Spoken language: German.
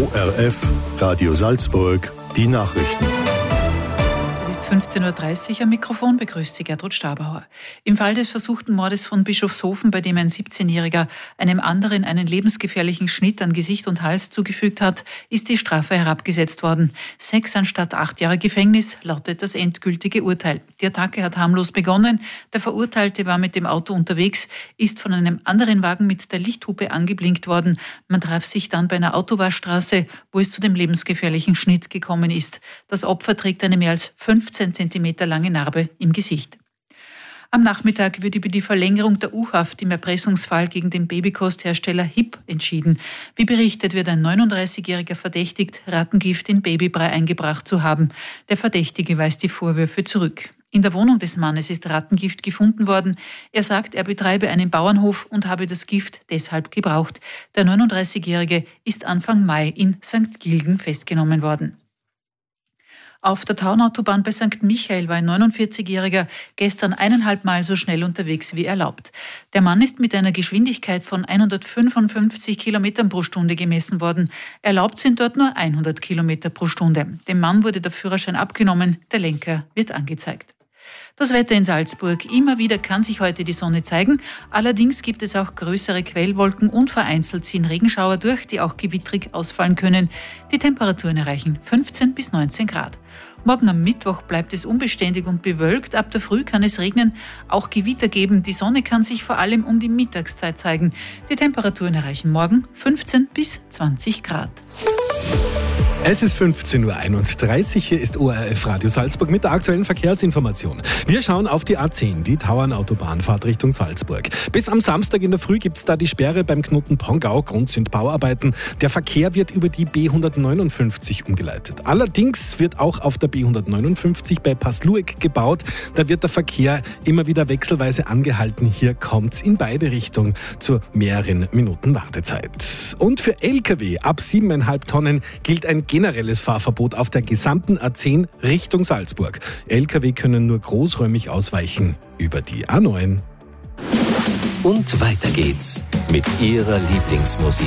ORF, Radio Salzburg, die Nachrichten. Es ist 15.30 Uhr, am Mikrofon begrüßt Sie Gertrud Stabauer. Im Fall des versuchten Mordes von Bischofshofen, bei dem ein 17-Jähriger einem anderen einen lebensgefährlichen Schnitt an Gesicht und Hals zugefügt hat, ist die Strafe herabgesetzt worden. 6 anstatt 8 Jahre Gefängnis lautet das endgültige Urteil. Die Attacke hat harmlos begonnen. Der Verurteilte war mit dem Auto unterwegs, ist von einem anderen Wagen mit der Lichthupe angeblinkt worden. Man traf sich dann bei einer Autowaschstraße, wo es zu dem lebensgefährlichen Schnitt gekommen ist. Das Opfer trägt eine mehr als 15 Zentimeter lange Narbe im Gesicht. Am Nachmittag wird über die Verlängerung der U-Haft im Erpressungsfall gegen den Babykosthersteller HiP entschieden. Wie berichtet, wird ein 39-Jähriger verdächtigt, Rattengift in Babybrei eingebracht zu haben. Der Verdächtige weist die Vorwürfe zurück. In der Wohnung des Mannes ist Rattengift gefunden worden. Er sagt, er betreibe einen Bauernhof und habe das Gift deshalb gebraucht. Der 39-Jährige ist Anfang Mai in St. Gilgen festgenommen worden. Auf der Taunautobahn bei St. Michael war ein 49-Jähriger gestern 1,5 Mal so schnell unterwegs wie erlaubt. Der Mann ist mit einer Geschwindigkeit von 155 Kilometern pro Stunde gemessen worden. Erlaubt sind dort nur 100 Kilometer pro Stunde. Dem Mann wurde der Führerschein abgenommen, der Lenker wird angezeigt. Das Wetter in Salzburg. Immer wieder kann sich heute die Sonne zeigen. Allerdings gibt es auch größere Quellwolken und vereinzelt ziehen Regenschauer durch, die auch gewittrig ausfallen können. Die Temperaturen erreichen 15 bis 19 Grad. Morgen am Mittwoch bleibt es unbeständig und bewölkt. Ab der Früh kann es regnen, auch Gewitter geben. Die Sonne kann sich vor allem um die Mittagszeit zeigen. Die Temperaturen erreichen morgen 15 bis 20 Grad. Es ist 15.31 Uhr, hier ist ORF Radio Salzburg mit der aktuellen Verkehrsinformation. Wir schauen auf die A10, die Tauernautobahn-Fahrt Richtung Salzburg. Bis am Samstag in der Früh gibt es da die Sperre beim Knoten Pongau. Grund sind Bauarbeiten. Der Verkehr wird über die B159 umgeleitet. Allerdings wird auch auf der B159 bei Paslueck gebaut. Da wird der Verkehr immer wieder wechselweise angehalten. Hier kommt es in beide Richtungen zu mehreren Minuten Wartezeit. Und für Lkw ab 7,5 Tonnen gilt ein generelles Fahrverbot auf der gesamten A10 Richtung Salzburg. Lkw können nur großräumig ausweichen über die A9. Und weiter geht's mit Ihrer Lieblingsmusik.